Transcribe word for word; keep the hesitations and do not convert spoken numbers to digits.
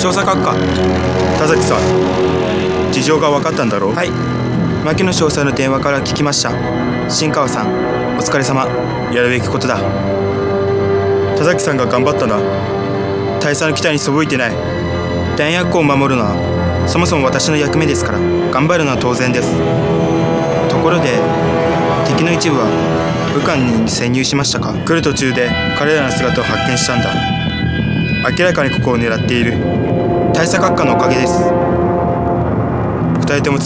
少佐閣下。 田崎さん、事情が分かったんだろう。 はい、牧野少佐の電話から聞きました。新川さん、お疲れ様。やるべきことだ。 田崎さんが頑張ったな。大佐の期待に背いてない。 弾薬庫を守るのはそもそも私の役目ですから、頑張るのは当然です。ところで、敵の一部は武漢に潜入しましたか？ 来る途中で彼らの姿を発見したんだ。明らかにここを狙っている。 大佐閣下のおかげです。 二人とも